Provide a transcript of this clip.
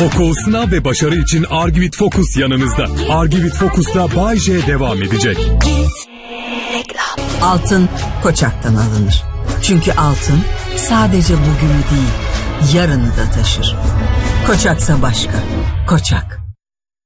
Okul, sınav ve başarı için Argivit Focus yanınızda. Argivit Focus'ta Bay J devam edecek. Altın Koçak'tan alınır. Çünkü altın sadece bugünü değil, yarını da taşır. Koçaksa başka. Koçak.